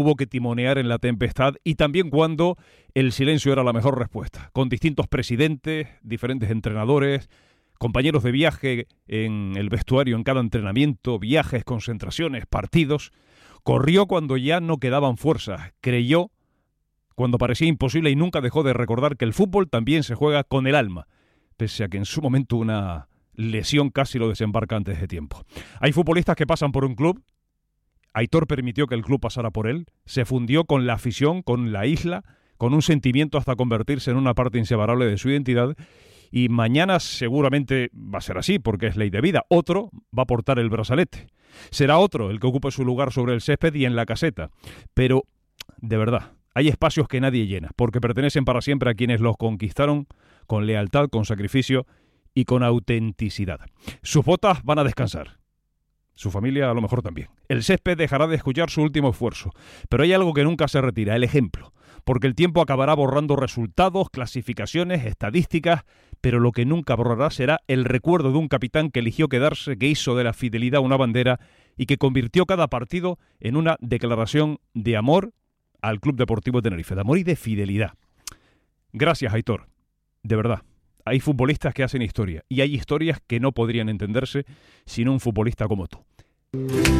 hubo que timonear en la tempestad y también cuando el silencio era la mejor respuesta, con distintos presidentes, diferentes entrenadores, compañeros de viaje en el vestuario en cada entrenamiento, viajes, concentraciones, partidos. Corrió cuando ya no quedaban fuerzas, creyó cuando parecía imposible y nunca dejó de recordar que el fútbol también se juega con el alma, pese a que en su momento una lesión casi lo desembarca antes de tiempo. Hay futbolistas que pasan por un club. Aitor permitió que el club pasara por él, se fundió con la afición, con la isla, con un sentimiento hasta convertirse en una parte inseparable de su identidad, y mañana seguramente va a ser así, porque es ley de vida. Otro va a portar el brazalete. Será otro el que ocupe su lugar sobre el césped y en la caseta. Pero, de verdad, hay espacios que nadie llena, porque pertenecen para siempre a quienes los conquistaron con lealtad, con sacrificio y con autenticidad. Sus botas van a descansar. Su familia a lo mejor también. El césped dejará de escuchar su último esfuerzo. Pero hay algo que nunca se retira, el ejemplo. Porque el tiempo acabará borrando resultados, clasificaciones, estadísticas, pero lo que nunca borrará será el recuerdo de un capitán que eligió quedarse, que hizo de la fidelidad una bandera y que convirtió cada partido en una declaración de amor al Club Deportivo Tenerife, de amor y de fidelidad. Gracias, Aitor. De verdad. Hay futbolistas que hacen historia y hay historias que no podrían entenderse sin un futbolista como tú.